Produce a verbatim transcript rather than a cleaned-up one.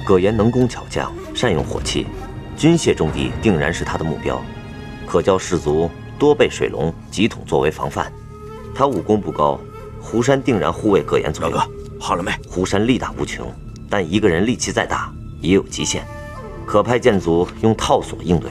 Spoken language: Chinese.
葛岩能工巧匠，善用火器，军械重地定然是他的目标。可教士卒多备水龙、戟筒作为防范。他武功不高，胡山定然护卫葛岩左右。 老哥，好了没？ 胡山力大无穷，但一个人力气再大也有极限，可派剑卒用套索应对。